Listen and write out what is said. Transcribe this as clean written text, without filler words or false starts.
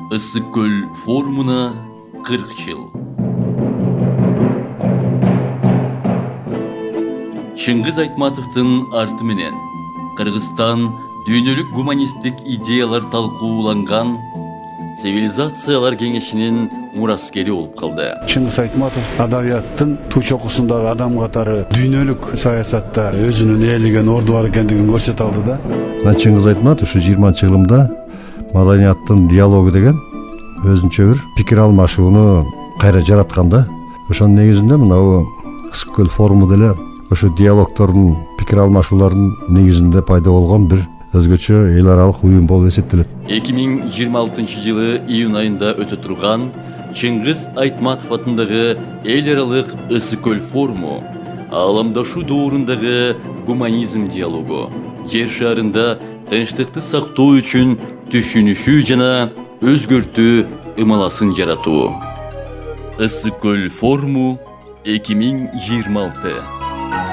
Ысык-Көл форумуна 40 жыл. Чыңгыз Айтматовдун арты менен Кыргызстан дүйнөлүк гуманисттик идеялар талкууланган цивилизациялар кеңешинин мураскери болуп калды. Чыңгыз Айтматов адабияттын туу чокусундагы адам катары дүйнөлүк саясатта өзүнүн ээлеген орду бар экендигин көрсөтө алды да. Чыңгыз Айтматов ушу 20-жылымда маданияттын диалогу деген өзүнчө бир пикир алмашууну кайра жаратканда, ошонун негизинде мынау Ысык-Көл форуму деле ошо диалогтордун, пикир алмашуулардын негизинде пайда болгон бир өзгөчө эл аралык уюм болуп эсептелет. 2026 жылы июнь айында өтө турган Чыңгыз Айтматов атындагы эл аралык Ысык-Көл форуму ааламдашуу доорундагы гуманизм диалогу, жер шарында тынчтыкты сактоо үчүн түшүнүшүү жана өзгөртүү ымаласын жаратуу. Ысык-Көл форуму 2026.